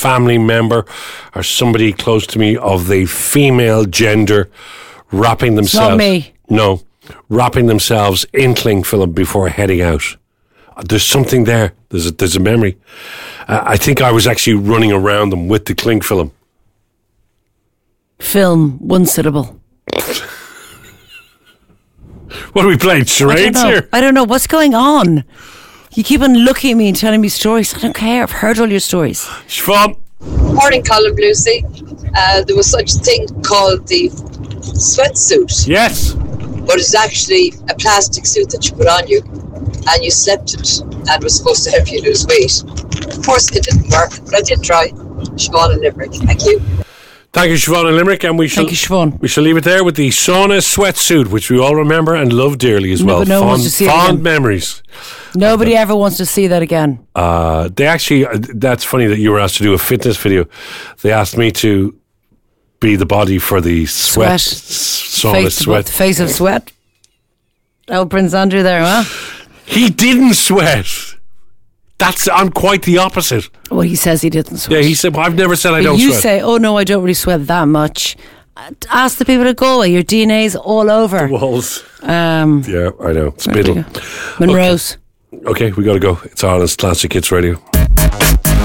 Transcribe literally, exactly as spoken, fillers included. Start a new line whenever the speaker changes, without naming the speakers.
family member or somebody close to me of the female gender wrapping themselves.
Not me.
No, wrapping themselves in cling film before heading out. There's something there. There's a, there's a memory. Uh, I think I was actually running around them with the cling film.
Film, one syllable.
What are we playing? Charades
I
here?
I don't know. What's going on? You keep on looking at me and telling me stories. I don't care. I've heard all your stories.
Siobhan.
Morning, Colin Lucy. Uh, there was such a thing called the sweatsuit.
Yes.
But it's actually a plastic suit that you put on you, and you slept it, and was supposed to help you lose weight. Of course, it didn't work, but I did try. Siobhan and Limerick. Thank you.
Thank you, Siobhan and Limerick. And we shall,
Thank you, Siobhan.
We shall leave it there with the sauna sweatsuit, which we all remember and love dearly as
No,
well.
but no one
fond
wants to see it
fond
again.
memories.
Nobody ever wants to see that again.
Uh, they actually, uh, that's funny that you were asked to do a fitness video. They asked me to be the body for the sweat,
Sweat.
s- sauna
Face,
sweat.
face of sweat. Oh, Prince Andrew there, huh?
He didn't sweat. That's, I'm quite the opposite.
Well, he says he didn't sweat.
Yeah, he said, well, I've never said I
But
don't
you
sweat.
say, oh no, I don't really sweat that much. Uh, Ask the people at Galway. Your D N A's all over.
Walls.
Um,
Yeah, I know.
there we
Spittle.
go. Monroe's.
Okay, we got to go. It's Ireland's Classic Hits Radio.